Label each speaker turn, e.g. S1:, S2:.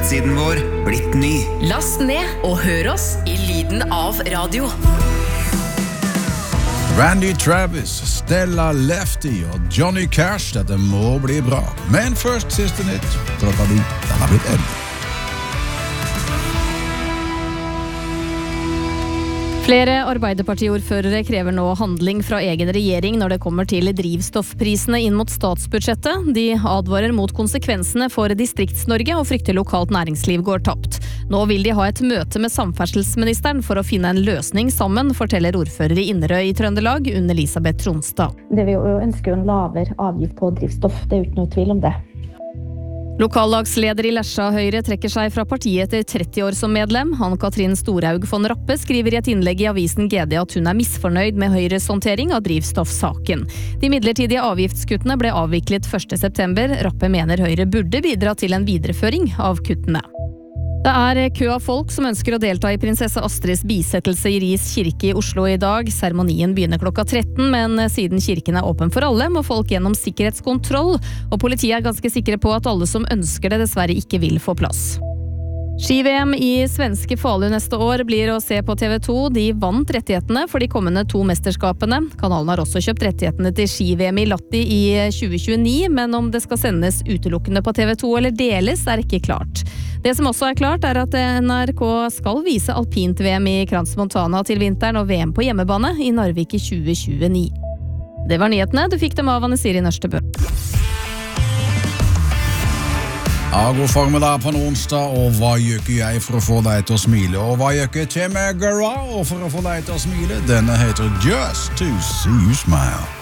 S1: nettsiden vår blitt ny.
S2: Last ned og hør oss i lyden av radio.
S3: Randy Travis, Stella Lefty og Johnny Cash, dette må bli bra. Men først siste nytt, klokka den har blitt 11.
S4: Flere Arbeiderpartiordførere krever nå handling fra egen regjering når det kommer til drivstoffprisene inn mot statsbudsjettet. De advarer mot konsekvensene for Distrikts-Norge og frykter lokalt næringsliv går tapt. Nå vil de ha et møte med samferdselsministeren for å finne en løsning sammen, forteller ordfører i Inderøy i Trøndelag, Unn Elisabeth Tronstad.
S5: Det vi ønsker en lavere avgift på drivstoff, det ikke noe tvil om det.
S4: Lokallagsleder i Lesja Høyre trekker seg fra partiet etter 30 år som medlem. Ann-Katrin Storhaug von Rappe skriver i et innlegg i avisen GD at hun er misfornøyd med Høyres håndtering av drivstoffsaken. De midlertidige avgiftskuttene ble avviklet 1. september. Rappe mener Høyre burde bidra til en videreføring av kuttene. Det er kø av folk som ønsker å delta i prinsesse Astrids bisettelse i Ris kirke i Oslo i dag. Seremonien begynner klokka 13, men siden kirken er åpen for alle, må folk gjennom sikkerhetskontroll, og politiet er ganske sikre på at alle som ønsker det dessverre ikke vil få plass. Ski-VM i svenske Falun neste år blir å se på TV 2. De vant rettighetene for de kommende 2 mesterskapene. Kanalen har også kjøpt rettighetene til Ski-VM i Lahti i 2029, men om det skal sendes utelukkende på TV 2 eller deles er ikke klart. Det som også er klart er at NRK skal vise alpint-VM i Crans Montana til vinteren og VM på hjemmebane i Narvik i 2029. Det var nyhetene. Du fikk dem av Anne Siri Nørstebø.
S3: God formiddag på en onsdag, og hva gjør ikke jeg for å få deg til å smile? Og hva gjør ikke Tim Guerrero for å få deg til å smile? Denne heter Just to See You Smile.